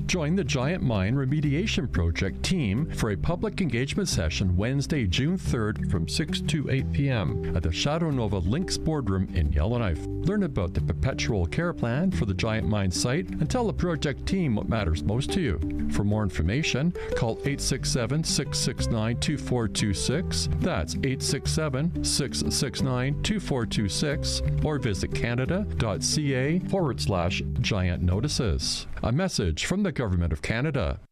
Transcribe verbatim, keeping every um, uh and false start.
Join the Giant Mine Remediation Project team for a public engagement session Wednesday, June third from six to eight p.m. at the Shadow Nova Links Boardroom in Yellowknife. Learn about the perpetual care plan for the Giant Mine site and tell the project team what matters most to you. For more information, call eight six seven, six six nine, two four two six. That's eight six seven, six six nine, two four two six or visit canada.ca forward slash giant notices. A message from the Government of Canada.